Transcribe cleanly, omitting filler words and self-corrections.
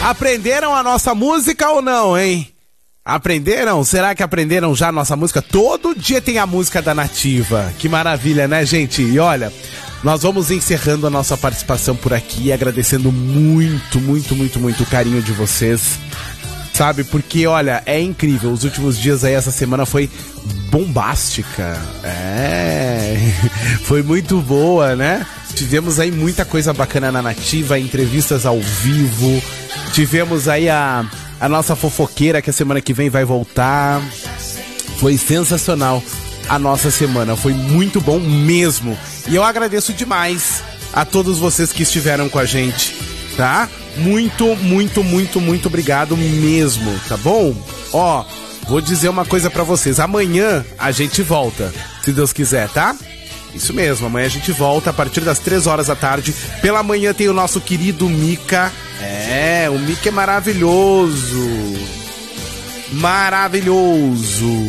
Aprenderam a nossa música ou não, hein? Aprenderam? Será que aprenderam já a nossa música? Todo dia tem a música da Nativa. Que maravilha, né, gente? E olha, nós vamos encerrando a nossa participação por aqui, agradecendo muito, muito, muito, muito o carinho de vocês. Sabe, porque, olha, é incrível. Os últimos dias aí, essa semana foi bombástica. Foi muito boa, né? Tivemos aí muita coisa bacana na Nativa, entrevistas ao vivo. Tivemos aí a nossa fofoqueira, que a semana que vem vai voltar. Foi sensacional a nossa semana, foi muito bom mesmo. E eu agradeço demais a todos vocês que estiveram com a gente, tá? Muito, muito, muito, muito obrigado mesmo, tá bom? Ó, vou dizer uma coisa pra vocês. Amanhã a gente volta, se Deus quiser, tá? Isso mesmo, amanhã a gente volta a partir das 3 horas da tarde. Pela manhã tem o nosso querido Mika. O Mika é maravilhoso. Maravilhoso.